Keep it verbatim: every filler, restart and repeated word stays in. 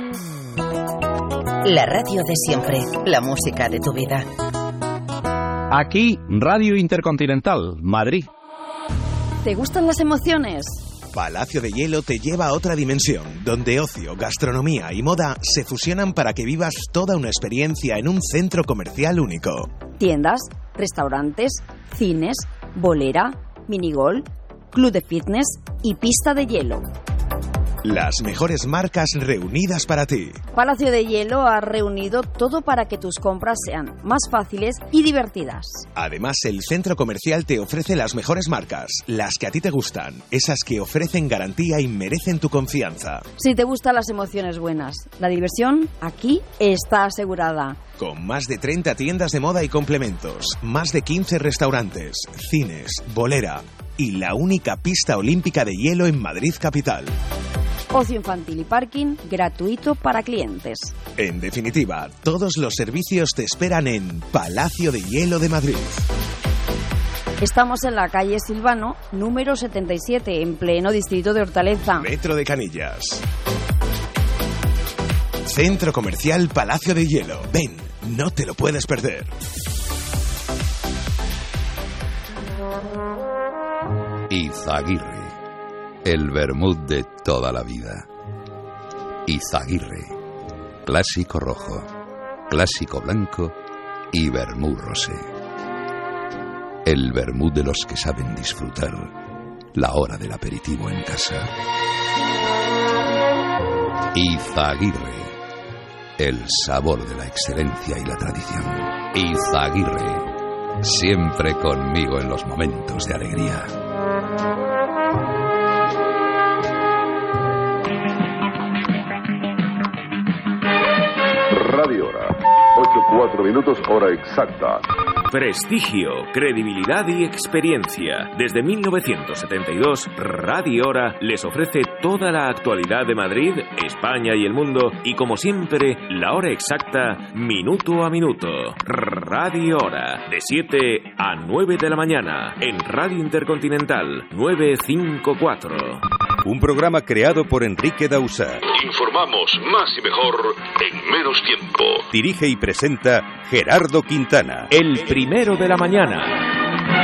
La radio de siempre, la música de tu vida. Aquí, Radio Intercontinental, Madrid. ¿Te gustan las emociones? Palacio de Hielo te lleva a otra dimensión, donde ocio, gastronomía y moda se fusionan para que vivas toda una experiencia en un centro comercial único. Tiendas, restaurantes, cines, bolera, minigol, club de fitness y pista de hielo. Las mejores marcas reunidas para ti. Palacio de Hielo ha reunido todo para que tus compras sean más fáciles y divertidas. Además, el centro comercial te ofrece las mejores marcas, las que a ti te gustan, esas que ofrecen garantía y merecen tu confianza. Si te gustan las emociones buenas, la diversión aquí está asegurada. Con más de treinta tiendas de moda y complementos, más de quince restaurantes, cines, bolera y la única pista olímpica de hielo en Madrid capital. Ocio infantil y parking gratuito para clientes. En definitiva, todos los servicios te esperan en Palacio de Hielo de Madrid. Estamos en la calle Silvano, número setenta y siete, en pleno distrito de Hortaleza. Metro de Canillas. Centro Comercial Palacio de Hielo. Ven, no te lo puedes perder. Izaguirre, el vermut de toda la vida. Izaguirre, clásico rojo, clásico blanco y vermut rosé. El vermut de los que saben disfrutar la hora del aperitivo en casa. Izaguirre, el sabor de la excelencia y la tradición. Izaguirre, siempre conmigo en los momentos de alegría. Radio Hora, ocho cuatro minutos, hora exacta. Prestigio, credibilidad y experiencia. Desde mil novecientos setenta y dos, Radio Hora les ofrece toda la actualidad de Madrid, España y el mundo, y como siempre, la hora exacta, minuto a minuto. Radio Hora, de siete a nueve de la mañana, en Radio Intercontinental, novecientos cincuenta y cuatro. Un programa creado por Enrique Dausá. Informamos más y mejor en menos tiempo. Dirige y presenta Gerardo Quintana. El primero de la mañana.